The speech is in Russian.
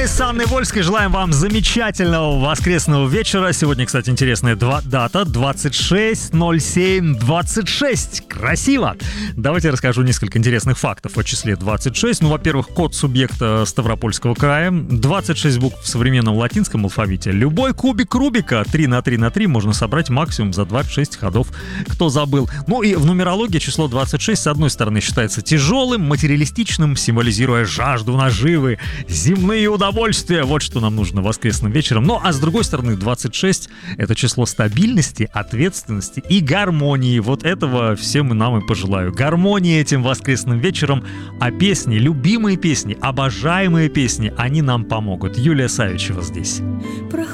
мы с Анной Вольской желаем вам замечательного воскресного вечера. Сегодня, кстати, интересная дата. 26.07.26. Красиво! Давайте я расскажу несколько интересных фактов о числе 26. Ну, во-первых, код субъекта Ставропольского края. 26 букв в современном латинском алфавите. Любой кубик Рубика 3 на 3 на 3 можно собрать максимум за 26 ходов. Кто забыл? Ну и в нумерологии число 26, с одной стороны, считается тяжелым, материалистичным, символизируя жажду наживы, земные удовольствия. Вот что нам нужно воскресным вечером. Ну, а с другой стороны, 26 — это число стабильности, ответственности и гармонии. Вот этого всем нам и пожелаю. Гармонии этим воскресным вечером. А песни, любимые песни, обожаемые песни, они нам помогут. Юлия Савичева здесь.